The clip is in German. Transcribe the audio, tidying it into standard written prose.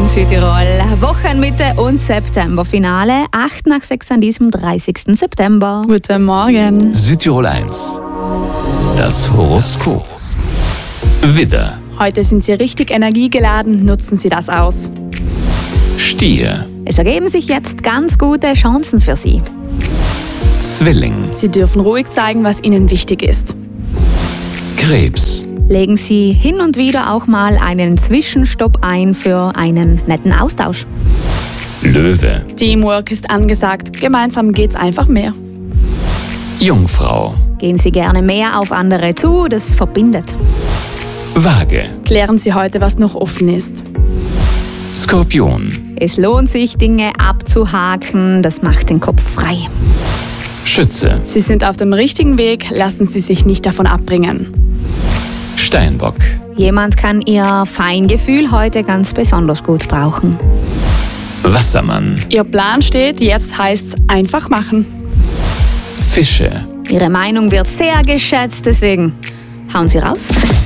Südtirol. Wochenmitte und Septemberfinale. 8 nach 6 an diesem 30. September. Guten Morgen. Südtirol 1. Das Horoskop. Widder. Heute sind Sie richtig energiegeladen, nutzen Sie das aus. Stier. Es ergeben sich jetzt ganz gute Chancen für Sie. Zwilling. Sie dürfen ruhig zeigen, was Ihnen wichtig ist. Krebs. Legen Sie hin und wieder auch mal einen Zwischenstopp ein für einen netten Austausch. Löwe. Teamwork ist angesagt, gemeinsam geht's einfach mehr. Jungfrau. Gehen Sie gerne mehr auf andere zu, das verbindet. Waage. Klären Sie heute, was noch offen ist. Skorpion. Es lohnt sich, Dinge abzuhaken, das macht den Kopf frei. Schütze. Sie sind auf dem richtigen Weg, lassen Sie sich nicht davon abbringen. Steinbock. Jemand kann Ihr Feingefühl heute ganz besonders gut brauchen. Wassermann. Ihr Plan steht, jetzt heißt's einfach machen. Fische. Ihre Meinung wird sehr geschätzt, deswegen hauen Sie raus.